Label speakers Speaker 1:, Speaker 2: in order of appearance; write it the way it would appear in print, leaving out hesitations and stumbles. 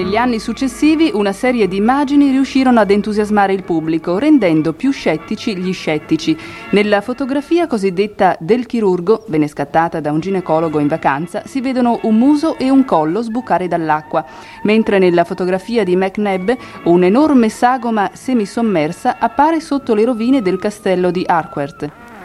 Speaker 1: Negli anni successivi una serie di immagini riuscirono ad entusiasmare il pubblico, rendendo più scettici gli scettici. Nella fotografia cosiddetta del chirurgo, venne scattata da un ginecologo in vacanza, si vedono un muso e un collo sbucare dall'acqua, mentre nella fotografia di McNabb un'enorme sagoma semisommersa appare sotto le rovine del castello di Arquert.